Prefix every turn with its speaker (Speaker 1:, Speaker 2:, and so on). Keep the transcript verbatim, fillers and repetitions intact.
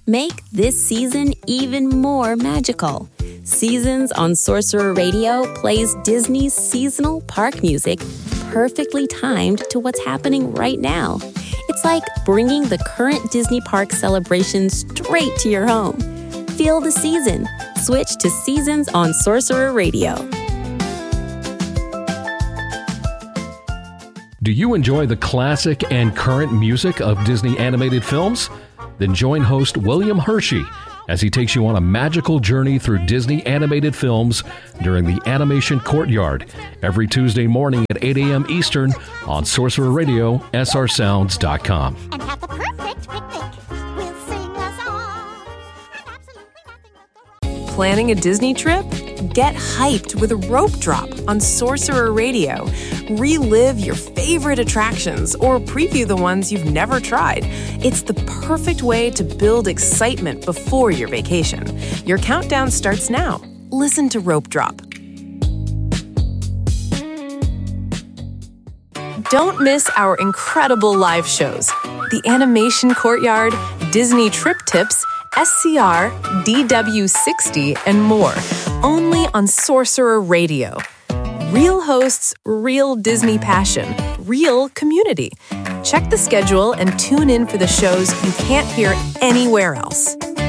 Speaker 1: Make this season even more magical. Seasons on Sorcerer Radio plays Disney's seasonal park music perfectly timed to what's happening right now. It's like bringing the current Disney park celebration straight to your home. Feel the season. Switch to Seasons on Sorcerer Radio.
Speaker 2: Do you enjoy the classic and current music of Disney animated films? Then join host William Hershey as he takes you on a magical journey through Disney animated films during the Animation Courtyard every Tuesday morning at eight a.m. Eastern on Sorcerer Radio, S R sounds dot com.
Speaker 3: And have the perfect picnic. We'll sing a song. And absolutely nothing will go.
Speaker 4: Planning a Disney trip? Get hyped with a Rope Drop on Sorcerer Radio. Relive your favorite attractions or preview the ones you've never tried. It's the perfect way to build excitement before your vacation. Your countdown starts now. Listen to Rope Drop. Don't miss our incredible live shows. The Animation Courtyard, Disney Trip Tips, S C R, D W sixty, and more. Only on Sorcerer Radio. Real hosts, real Disney passion, real community. Check the schedule and tune in for the shows you can't hear anywhere else.